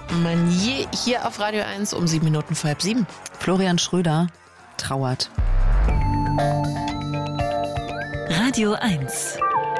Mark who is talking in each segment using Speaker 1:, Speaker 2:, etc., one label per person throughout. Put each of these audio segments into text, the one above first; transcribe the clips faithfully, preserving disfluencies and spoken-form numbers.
Speaker 1: Manier hier auf Radio eins um sieben Minuten vor halb sieben.
Speaker 2: Florian Schröder trauert.
Speaker 3: Radio eins.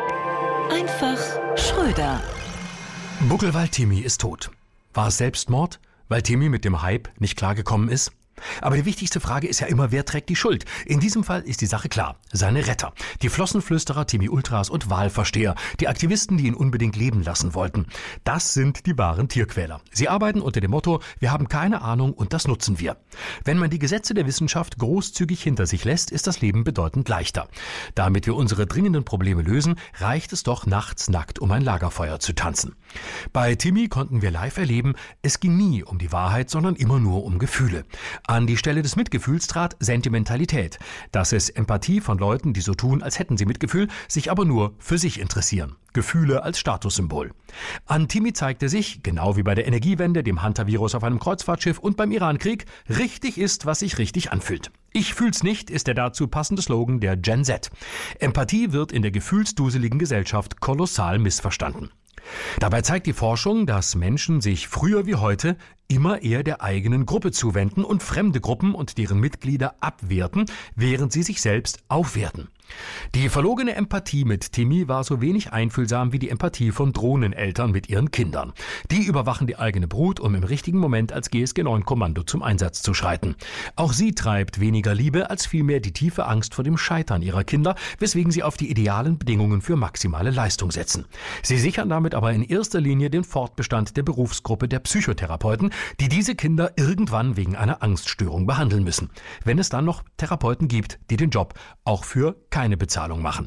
Speaker 3: Einfach Schröder.
Speaker 4: Buckelwald-Timmy ist tot. War es Selbstmord, weil Timmy mit dem Hype nicht klargekommen ist? Aber die wichtigste Frage ist ja immer, wer trägt die Schuld? In diesem Fall ist die Sache klar. Seine Retter. Die Flossenflüsterer, Timmy Ultras und Wahlversteher. Die Aktivisten, die ihn unbedingt leben lassen wollten. Das sind die wahren Tierquäler. Sie arbeiten unter dem Motto, wir haben keine Ahnung und das nutzen wir. Wenn man die Gesetze der Wissenschaft großzügig hinter sich lässt, ist das Leben bedeutend leichter. Damit wir unsere dringenden Probleme lösen, reicht es doch nachts nackt um ein Lagerfeuer zu tanzen. Bei Timmy konnten wir live erleben, es ging nie um die Wahrheit, sondern immer nur um Gefühle. An die Stelle des Mitgefühls trat Sentimentalität. Das ist Empathie von Leuten, die so tun, als hätten sie Mitgefühl, sich aber nur für sich interessieren. Gefühle als Statussymbol. An Timmy zeigte sich, genau wie bei der Energiewende, dem Hunter-Virus auf einem Kreuzfahrtschiff und beim Irankrieg, richtig ist, was sich richtig anfühlt. Ich fühl's nicht, ist der dazu passende Slogan der Gen Z. Empathie wird in der gefühlsduseligen Gesellschaft kolossal missverstanden. Dabei zeigt die Forschung, dass Menschen sich früher wie heute immer eher der eigenen Gruppe zuwenden und fremde Gruppen und deren Mitglieder abwerten, während sie sich selbst aufwerten. Die verlogene Empathie mit Timmy war so wenig einfühlsam wie die Empathie von Drohneneltern mit ihren Kindern. Die überwachen die eigene Brut, um im richtigen Moment als G S G neun Kommando zum Einsatz zu schreiten. Auch sie treibt weniger Liebe als vielmehr die tiefe Angst vor dem Scheitern ihrer Kinder, weswegen sie auf die idealen Bedingungen für maximale Leistung setzen. Sie sichern damit aber in erster Linie den Fortbestand der Berufsgruppe der Psychotherapeuten, die diese Kinder irgendwann wegen einer Angststörung behandeln müssen. Wenn es dann noch Therapeuten gibt, die den Job auch für keine Bezahlung machen.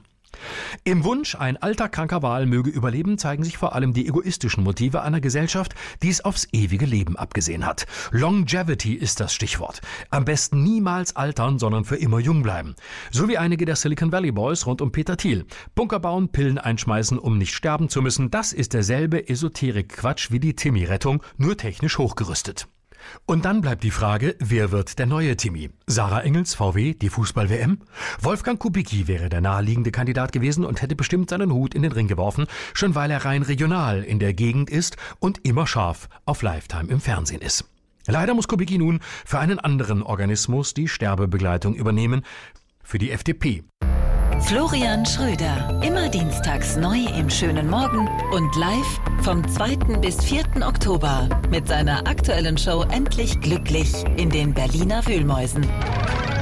Speaker 4: Im Wunsch, ein alter kranker Wal möge überleben, zeigen sich vor allem die egoistischen Motive einer Gesellschaft, die es aufs ewige Leben abgesehen hat. Longevity ist das Stichwort. Am besten niemals altern, sondern für immer jung bleiben. So wie einige der Silicon Valley Boys rund um Peter Thiel. Bunker bauen, Pillen einschmeißen, um nicht sterben zu müssen, das ist derselbe Esoterik-Quatsch wie die Timmy-Rettung, nur technisch hochgerüstet. Und dann bleibt die Frage, wer wird der neue Timmy? Sarah Engels, V W, die Fußball-W M? Wolfgang Kubicki wäre der naheliegende Kandidat gewesen und hätte bestimmt seinen Hut in den Ring geworfen, schon weil er rein regional in der Gegend ist und immer scharf auf Lifetime im Fernsehen ist. Leider muss Kubicki nun für einen anderen Organismus die Sterbebegleitung übernehmen, für die F D P.
Speaker 3: Florian Schröder, immer dienstags neu im schönen Morgen und live vom zweiten bis vierten Oktober mit seiner aktuellen Show Endlich Glücklich in den Berliner Wühlmäusen.